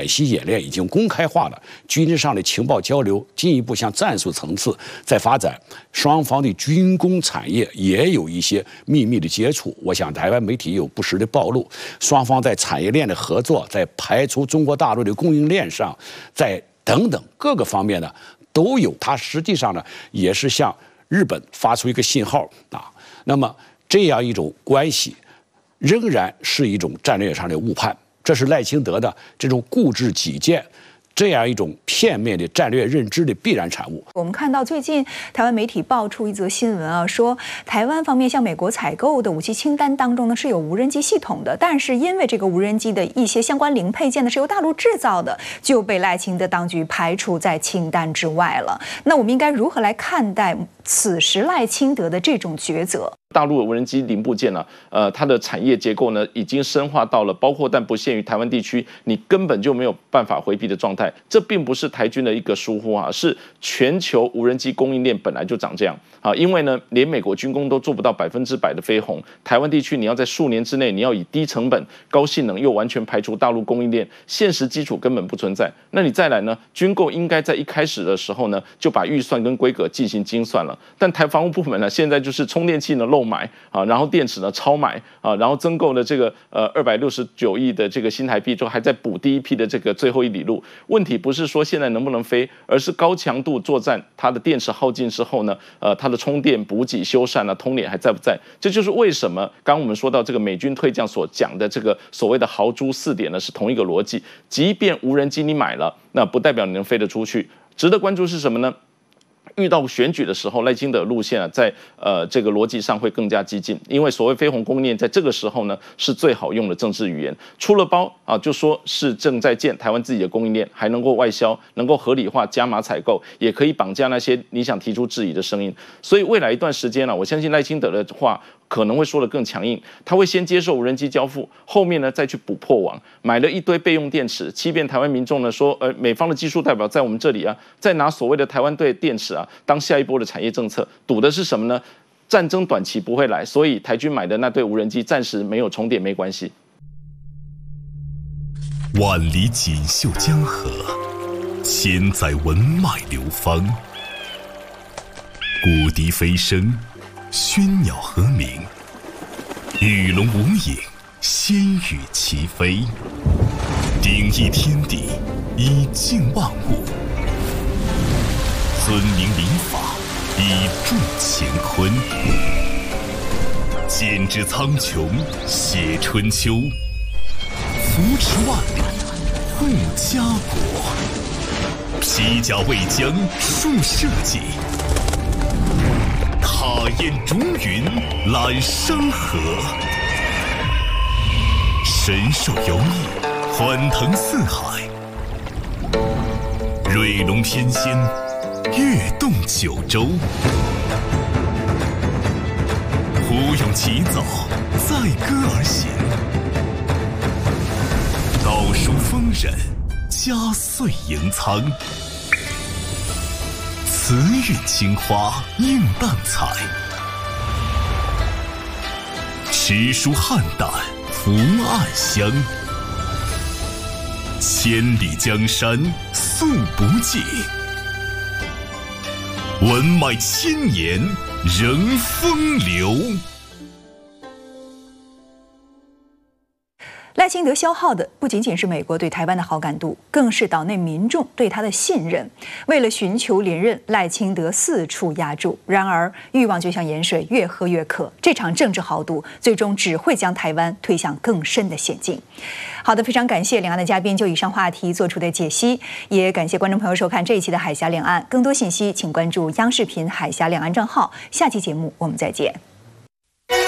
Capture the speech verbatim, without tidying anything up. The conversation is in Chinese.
演习演练已经公开化了，军事上的情报交流进一步向战术层次在发展，双方的军工产业也有一些秘密的接触。我想台湾媒体有不时的暴露，双方在产业链的合作，在排除中国大陆的供应链上，在等等各个方面呢都有。它实际上呢也是向日本发出一个信号啊。那么这样一种关系，仍然是一种战略上的误判。这是赖清德的这种固执己见，这样一种片面的战略认知的必然产物。 我们看到最近台湾媒体爆出一则新闻啊，说台湾方面向美国采购的武器清单当中呢是有无人机系统的，但是因为这个无人机的一些相关零配件呢是由大陆制造的，就被赖清德当局排除在清单之外了。那我们应该如何来看待此时赖清德的这种抉择？ 大陆的无人机零部件呢、啊，呃，它的产业结构呢，已经深化到了包括但不限于台湾地区，你根本就没有办法回避的状态。这并不是台军的一个疏忽啊，是全球无人机供应链本来就长这样啊。因为呢，连美国军工都做不到百分之百的飞鸿，台湾地区你要在数年之内，你要以低成本、高性能又完全排除大陆供应链，现实基础根本不存在。那你再来呢，军购应该在一开始的时候呢，就把预算跟规格进行精算了。但台防务部门呢，现在就是充电器呢漏买啊，然后电池呢超买啊，然后增购了这个呃二百六十九亿的这个新台币，之后还在补第一批的这个最后一里路。问题不是说现在能不能飞，而是高强度作战，它的电池耗尽之后呢，呃，它的充电、补给、修缮啊、通联还在不在？这就是为什么刚刚我们说到这个美军退将所讲的这个所谓的豪猪四点呢，是同一个逻辑。即便无人机你买了，那不代表你能飞得出去。值得关注是什么呢？遇到选举的时候，赖清德路线啊，在呃这个逻辑上会更加激进，因为所谓飞鸿供应链在这个时候呢是最好用的政治语言。出了包啊，就说是正在建台湾自己的供应链，还能够外销，能够合理化加码采购，也可以绑架那些你想提出质疑的声音。所以未来一段时间呢、啊，我相信赖清德的话可能会说得更强硬，他会先接受无人机交付，后面呢再去补破网，买了一堆备用电池，欺骗台湾民众呢说，呃，美方的技术代表在我们这里啊，再拿所谓的台湾队电池啊当下一波的产业政策，赌的是什么呢？战争短期不会来，所以台军买的那对无人机暂时没有重叠没关系。 万里锦绣江河，千载文脉流芳，古笛飞声，喧鸟和鸣，与龙无影，仙羽齐飞，鼎益天地，以静万物，尊明临法，以助乾坤，剪纸苍穹，写春秋，扶持万里，护家国，披甲为将，树社稷，踏雁逐云，揽山河，神兽游弋，欢腾四海，瑞龙翩跹，跃动九州，虎勇齐走，载歌而行，倒数丰稔，佳岁迎苍，慈韵青花映淡彩，诗书汉旦福暗香，千里江山诉不尽，文脉千年仍风流。 赖清德消耗的不仅仅是美国对台湾的好感度，更是岛内民众对他的信任。为了寻求连任，赖清德四处压注。然而，欲望就像盐水，越喝越渴。这场政治豪赌，最终只会将台湾推向更深的险境。好的，非常感谢两岸的嘉宾就以上话题做出的解析，也感谢观众朋友收看这一期的海峡两岸。更多信息，请关注央视频海峡两岸账号。下期节目我们再见。